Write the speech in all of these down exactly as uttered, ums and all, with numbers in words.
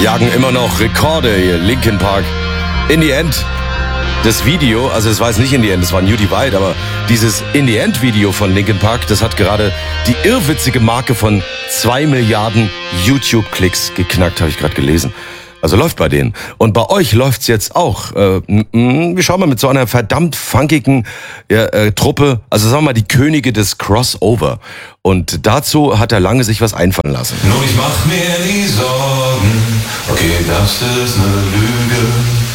jagen immer noch Rekorde hier, Linkin Park. In the End. Das Video, also es war jetzt nicht In the End, das war New Divide, aber dieses In the End Video von Linkin Park, das hat gerade die irrwitzige Marke von zwei Milliarden YouTube-Klicks geknackt, habe ich gerade gelesen. Also läuft bei denen. Und bei euch läuft's jetzt auch. Äh, m- wir schauen mal mit so einer verdammt funkigen ja, äh, Truppe, also sagen wir mal die Könige des Crossover. Und dazu hat er lange sich was einfallen lassen. Nur ich mach mir nie Sorgen, okay, das ist eine Lüge.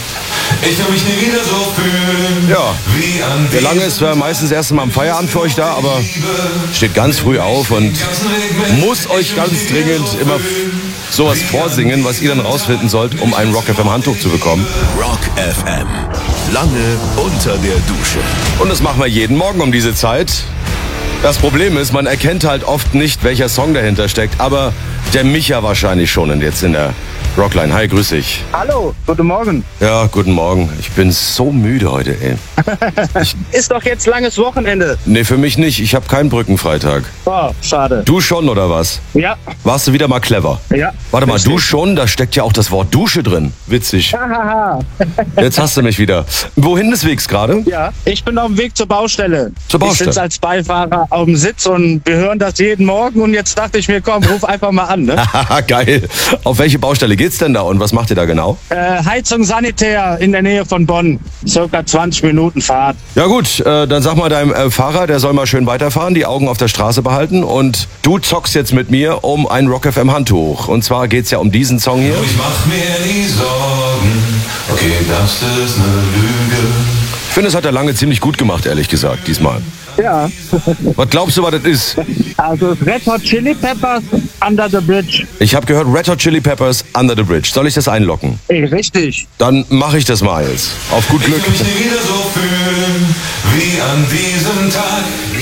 Ich will mich nie wieder so fühlen. Ja, wie an der Lange ist zwar meistens erst mal am Feierabend für euch da, aber steht ganz früh auf und muss euch ganz dringend immer sowas vorsingen, was ihr dann rausfinden sollt, um ein Rock F M Handtuch zu bekommen. Rock F M. Lange unter der Dusche. Und das machen wir jeden Morgen um diese Zeit. Das Problem ist, man erkennt halt oft nicht, welcher Song dahinter steckt, aber der Micha wahrscheinlich schon und jetzt in der Rockline. Hi, grüß dich. Hallo, guten Morgen. Ja, guten Morgen. Ich bin so müde heute, ey. Ich, Ist doch jetzt langes Wochenende. nee, für mich nicht. Ich habe keinen Brückenfreitag. Oh, schade. Du schon, oder was? Ja, Warst du wieder mal clever? ja. Warte mal, Richtig. du schon? Da steckt ja auch das Wort Dusche drin. Witzig. Hahaha. Jetzt hast du mich wieder. Wohin des Wegs gerade? Ja, ich bin auf dem Weg zur Baustelle. Zur Baustelle? Ich sitze als Beifahrer auf dem Sitz und wir hören das jeden Morgen und jetzt dachte ich mir, komm, ruf einfach mal an. Ne? Haha, geil. Auf welche Baustelle geht's denn da und was macht ihr da genau? äh, Heizung Sanitär in der Nähe von Bonn. Circa zwanzig Minuten Fahrt. Ja gut, äh, dann sag mal deinem äh, Fahrer, der soll mal schön weiterfahren, die Augen auf der Straße behalten und du zockst jetzt mit mir um ein Rock F M Handtuch. Und zwar geht's ja um diesen Song hier. Nur ich mach mir nie Sorgen, okay, das ist eine Lüge. Ich finde, das hat er lange ziemlich gut gemacht, ehrlich gesagt, diesmal. Ja, Was glaubst du, was das ist? also Red Hot Chili Peppers Under the Bridge. Ich habe gehört Red Hot Chili Peppers Under the Bridge. Soll ich das einlocken? Ey, richtig. Dann mache ich das mal jetzt. Auf gut Glück. Ich will mich nie wieder so fühlen, wie an diesem Tag.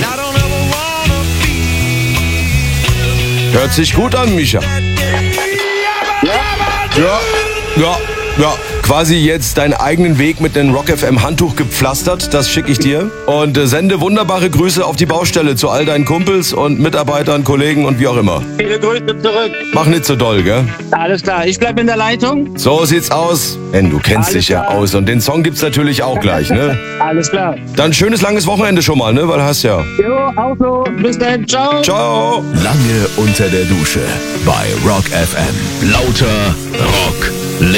Hört sich gut an, Micha. Ja, ja, ja. Quasi jetzt deinen eigenen Weg mit einem Rock F M Handtuch gepflastert, das schicke ich dir. Und äh, sende wunderbare Grüße auf die Baustelle zu all deinen Kumpels und Mitarbeitern, Kollegen und wie auch immer. Viele Grüße zurück. Mach nicht so doll, gell? Alles klar, ich bleib in der Leitung. So sieht's aus. Denn du kennst Alles dich ja klar. aus und den Song gibt's natürlich auch gleich, ne? Alles klar. Dann schönes langes Wochenende schon mal, ne? Weil hast ja. Jo, auch so. Bis dann. Ciao. Ciao. Lange unter der Dusche bei Rock F M. Lauter Rock.